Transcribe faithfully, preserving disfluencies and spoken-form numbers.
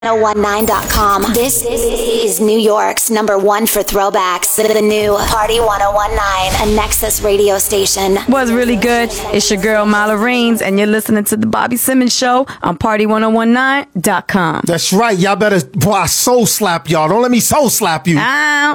ten nineteen dot com. This is New York's number one for throwbacks. The new Party ten nineteen, a Nexus radio station. Was really good. It's your girl Mala Reigns, and you're listening to the Bobby Simmons Show on Party ten nineteen dot com. That's right. Y'all better, boy, I soul slap y'all. Don't let me soul slap you. Ow.